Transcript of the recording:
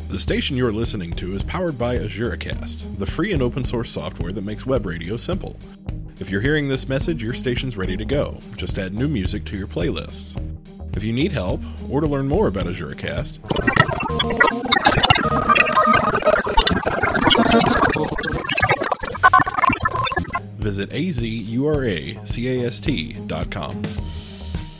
The station you're listening to is powered by AzureCast, the free and open source software that makes web radio simple. If you're hearing this message, your station's ready to go. Just add new music to your playlists. If you need help, or to learn more about AzureCast, visit azuracast.com.